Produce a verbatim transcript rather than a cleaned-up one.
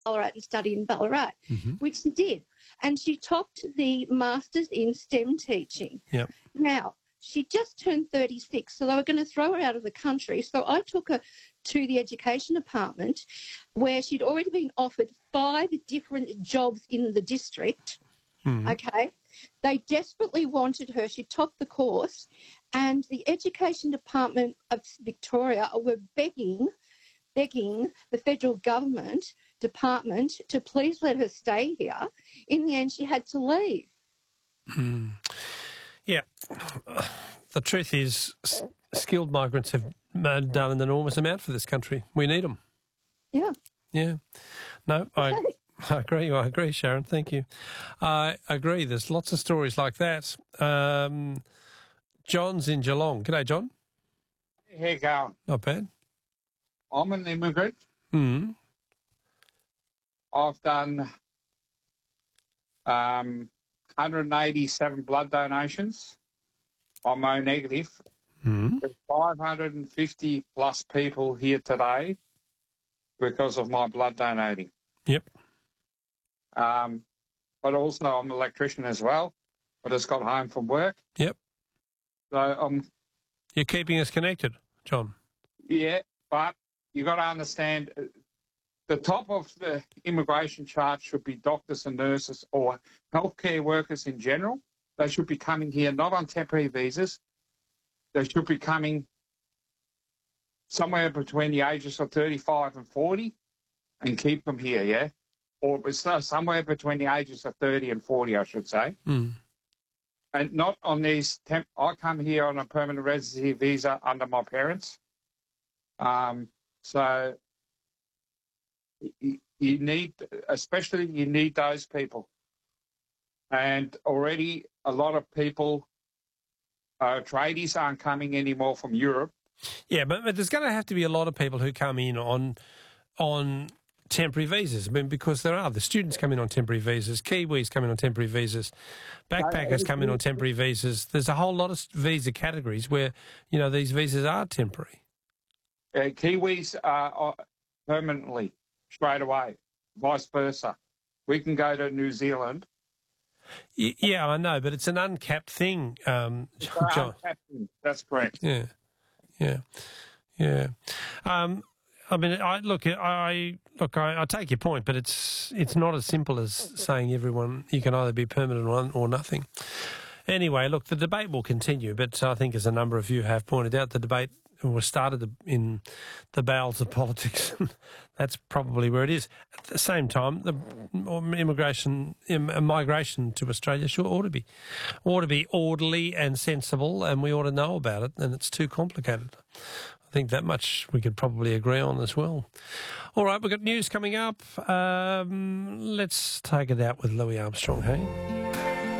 Ballarat and study in Ballarat, mm-hmm. which she did. And she topped the Masters in STEM teaching. Yep. Now, she just turned thirty-six, so they were going to throw her out of the country. So I took her to the Education Department, where she'd already been offered five different jobs in the district. Mm-hmm. Okay. They desperately wanted her. She topped the course, and the Education Department of Victoria were begging, begging the federal government department to please let her stay here. In the end, she had to leave. Mm. Yeah. The truth is, skilled migrants have done an enormous amount for this country. We need them. Yeah. Yeah. No, I, Okay. I agree. I agree, Sharon. Thank you. I agree. There's lots of stories like that. Um, John's in Geelong. G'day, John. How you going? Not bad. I'm an immigrant. Mm. I've done um, one hundred eighty-seven blood donations. I'm O negative. Mm. There's five hundred fifty plus people here today because of my blood donating. Yep. Um, but also I'm an electrician as well. I just got home from work. Yep. So um, You're keeping us connected, John. yeah, but you got to understand, uh, the top of the immigration chart should be doctors and nurses or healthcare workers in general. They should be coming here not on temporary visas. They should be coming somewhere between the ages of thirty-five and forty and keep them here, yeah? Or somewhere between the ages of thirty and forty, I should say. Mm. And not on these temp. I come here on a permanent residency visa under my parents. Um, so you, you need, especially you need those people. And already a lot of people, uh, tradies aren't coming anymore from Europe. Yeah, but, but there's going to have to be a lot of people who come in on on temporary visas. I mean, because there are the students coming on temporary visas, Kiwis coming on temporary visas, backpackers coming on temporary visas. There's a whole lot of visa categories where, you know, these visas are temporary. Uh, Kiwis are permanently, straight away, vice versa. We can go to New Zealand. Y- yeah, I know, but it's an uncapped thing, um, John. Uncapped. That's correct. Yeah, yeah, yeah. Um, I mean, I look, I look, I, I take your point, but it's it's not as simple as saying everyone you can either be permanent or, or nothing. Anyway, look, the debate will continue, but I think, as a number of you have pointed out, the debate was started in the bowels of politics. That's probably where it is. At the same time, the immigration, migration to Australia sure ought to be, ought to be orderly and sensible, and we ought to know about it. And it's too complicated. I think that much we could probably agree on as well. All right, we've got news coming up. Um, let's take it out with Louis Armstrong, hey?